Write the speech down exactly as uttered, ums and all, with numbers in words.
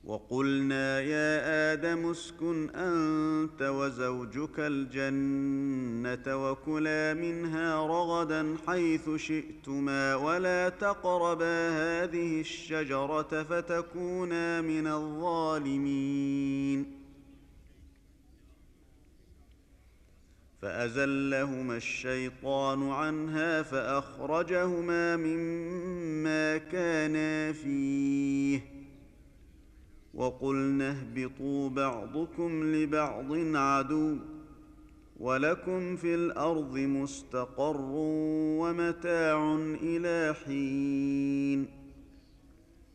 وقلنا يا آدم اسكن أنت وزوجك الجنة وكلا منها رغدا حيث شئتما ولا تقربا هذه الشجرة فتكونا من الظالمين. فأزلهما الشيطان عنها فأخرجهما مما كانا فيه وقلنا اهبطوا بعضكم لبعض عدو ولكم في الأرض مستقر ومتاع إلى حين.